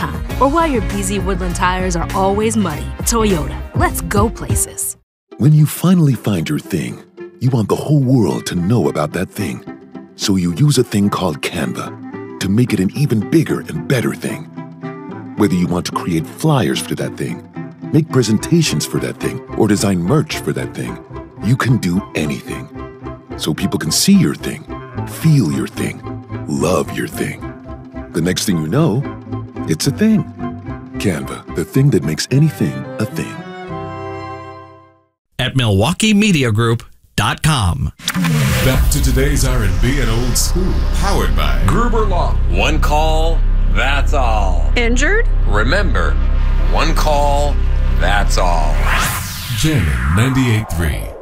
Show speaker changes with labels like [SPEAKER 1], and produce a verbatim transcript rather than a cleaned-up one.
[SPEAKER 1] time, or why your B Z Woodland tires are always muddy. Toyota, let's go places.
[SPEAKER 2] When you finally find your thing, you want the whole world to know about that thing. So you use a thing called Canva to make it an even bigger and better thing. Whether you want to create flyers for that thing, make presentations for that thing, or design merch for that thing, you can do anything. So people can see your thing, feel your thing, love your thing. The next thing you know, it's a thing. Canva, the thing that makes anything a thing.
[SPEAKER 3] At Milwaukee Media Group dot com.
[SPEAKER 4] Back to today's R and B and old school, powered by Gruber Law.
[SPEAKER 5] One call, that's all.
[SPEAKER 6] Injured?
[SPEAKER 5] Remember, one call, that's all.
[SPEAKER 4] Jammin' ninety-eight point three.